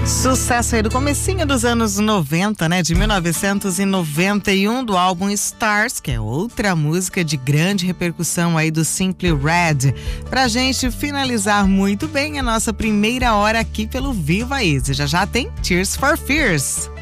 Sucesso aí do comecinho dos anos 90, né? De 1991, do álbum Stars, que é outra música de grande repercussão aí do Simply Red. Pra gente finalizar muito bem a nossa primeira hora aqui pelo Viva Easy. Já já tem Tears for Fears.